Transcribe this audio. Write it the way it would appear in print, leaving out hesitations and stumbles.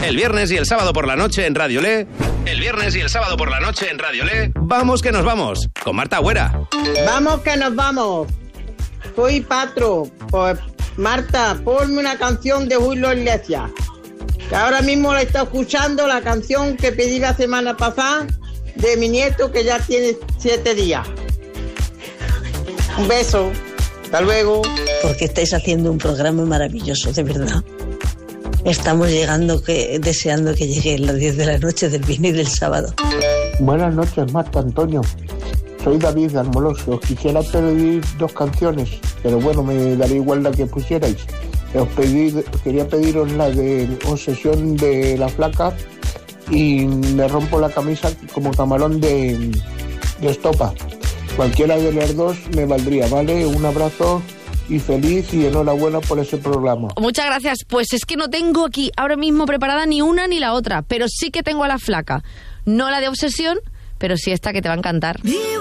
El viernes y el sábado por la noche en Radio Le. Vamos que nos vamos. Con Marta Agüera. Vamos que nos vamos. Soy Patro. Pues Marta, ponme una canción de Julio Iglesias. Que ahora mismo la está escuchando, la canción que pedí la semana pasada de mi nieto que ya tiene 7 días. Un beso. Hasta luego. Porque estáis haciendo un programa maravilloso, de verdad. Estamos deseando que lleguen las 10 de la noche del viernes y del sábado. Buenas noches, Marta, Antonio. Soy David de Almoloso. Os quisiera pedir 2 canciones, pero bueno, me daría igual la que pusierais. Quería pediros la de Obsesión de La Flaca y Me rompo la camisa como camarón de Estopa. Cualquiera de las 2 me valdría, ¿vale? Un abrazo y feliz y enhorabuena por ese programa. Muchas gracias. Pues es que no tengo aquí ahora mismo preparada ni una ni la otra, pero sí que tengo a La Flaca. No la de Obsesión, pero sí esta que te va a encantar.